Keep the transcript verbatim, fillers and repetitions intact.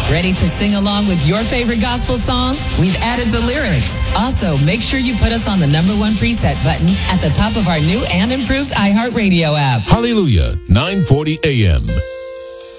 Ready to sing along with your favorite gospel song? We've added the lyrics. Also, make sure you put us on the number one preset button at the top of our new and improved iHeartRadio app. Hallelujah, nine forty a.m.